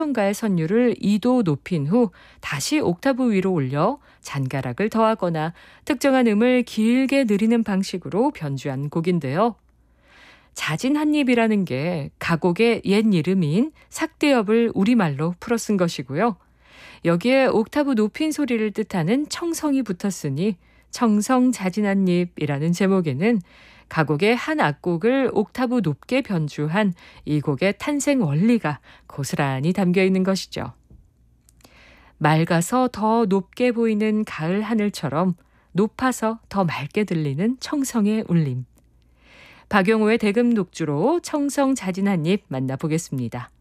가의 선율을 2도 높인 후 다시 옥타브 위로 올려 잔가락을 더하거나 특정한 음을 길게 느리는 방식으로 변주한 곡인데요. 자진 한입이라는 게 가곡의 옛 이름인 삭대엽을 우리말로 풀어 쓴 것이고요. 여기에 옥타브 높인 소리를 뜻하는 청성이 붙었으니 청성자진한입이라는 제목에는 가곡의 한 악곡을 옥타브 높게 변주한 이 곡의 탄생 원리가 고스란히 담겨 있는 것이죠. 맑아서 더 높게 보이는 가을 하늘처럼 높아서 더 맑게 들리는 청성의 울림. 박용호의 대금 독주로 청성자진한입 만나보겠습니다.